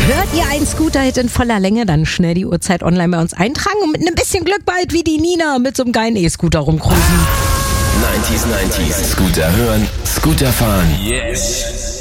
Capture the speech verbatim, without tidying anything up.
Hört ihr einen Scooter-Hit in voller Länge, dann schnell die Uhrzeit online bei uns eintragen und mit ein bisschen Glück bald wie die Nina mit so einem geilen E-Scooter rumcruisen. neunzig neunzig. Scooter hören, Scooter fahren. Yes.